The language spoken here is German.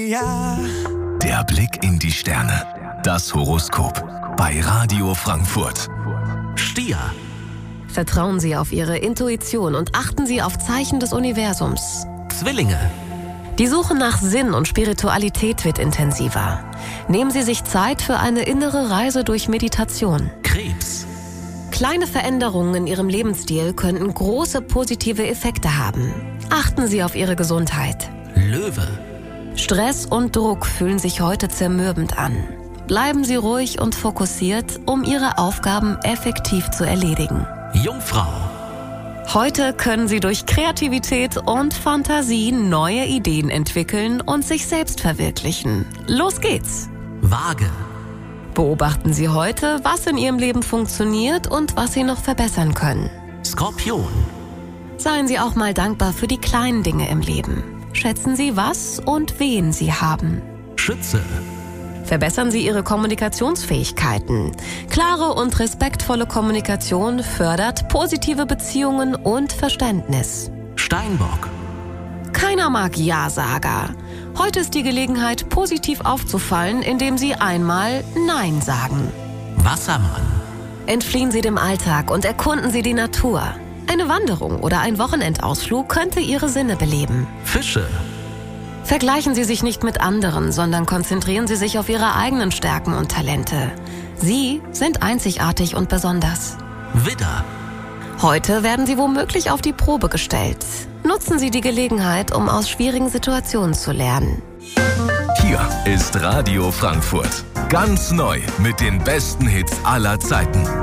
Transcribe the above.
Ja. Der Blick in die Sterne. Das Horoskop bei Radio Frankfurt. Stier. Vertrauen Sie auf Ihre Intuition und achten Sie auf Zeichen des Universums. Zwillinge. Die Suche nach Sinn und Spiritualität wird intensiver. Nehmen Sie sich Zeit für eine innere Reise durch Meditation. Krebs. Kleine Veränderungen in Ihrem Lebensstil könnten große positive Effekte haben. Achten Sie auf Ihre Gesundheit. Löwe. Stress und Druck fühlen sich heute zermürbend an. Bleiben Sie ruhig und fokussiert, um Ihre Aufgaben effektiv zu erledigen. Jungfrau. Heute können Sie durch Kreativität und Fantasie neue Ideen entwickeln und sich selbst verwirklichen. Los geht's! Waage. Beobachten Sie heute, was in Ihrem Leben funktioniert und was Sie noch verbessern können. Skorpion. Seien Sie auch mal dankbar für die kleinen Dinge im Leben. Schätzen Sie, was und wen Sie haben. Schütze. Verbessern Sie Ihre Kommunikationsfähigkeiten. Klare und respektvolle Kommunikation fördert positive Beziehungen und Verständnis. Steinbock. Keiner mag Ja-Sager. Heute ist die Gelegenheit, positiv aufzufallen, indem Sie einmal Nein sagen. Wassermann. Entfliehen Sie dem Alltag und erkunden Sie die Natur. Eine Wanderung oder ein Wochenendausflug könnte Ihre Sinne beleben. Fische. Vergleichen Sie sich nicht mit anderen, sondern konzentrieren Sie sich auf Ihre eigenen Stärken und Talente. Sie sind einzigartig und besonders. Widder. Heute werden Sie womöglich auf die Probe gestellt. Nutzen Sie die Gelegenheit, um aus schwierigen Situationen zu lernen. Hier ist Radio Frankfurt. Ganz neu mit den besten Hits aller Zeiten.